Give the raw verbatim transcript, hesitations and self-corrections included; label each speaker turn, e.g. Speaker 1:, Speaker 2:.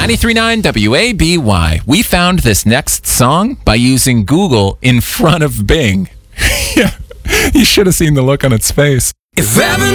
Speaker 1: ninety-three point nine W A B Y. We found this next song by using Google in front of Bing. Yeah, you should have seen the look on its face.
Speaker 2: If ever